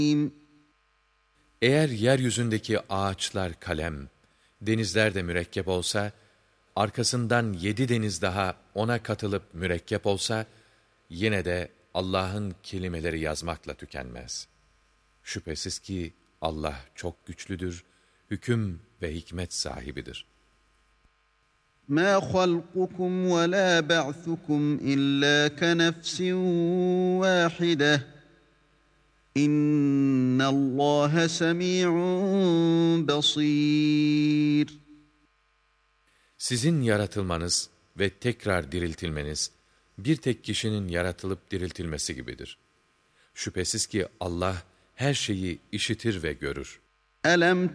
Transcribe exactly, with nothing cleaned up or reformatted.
Eğer yeryüzündeki ağaçlar kalem, denizler de mürekkep olsa, arkasından yedi deniz daha ona katılıp mürekkep olsa, yine de Allah'ın kelimeleri yazmakla tükenmez. Şüphesiz ki Allah çok güçlüdür, hüküm ve hikmet sahibidir. مَا خَلْقُكُمْ وَلَا بَعْثُكُمْ إِلَّا كَنَفْسٍ وَاحِدَةٍ اِنَّ اللّٰهَ سَمِيعٌ بَصِيرٌ. Sizin yaratılmanız ve tekrar diriltilmeniz, bir tek kişinin yaratılıp diriltilmesi gibidir. Şüphesiz ki Allah her şeyi işitir ve görür. أَلَمْ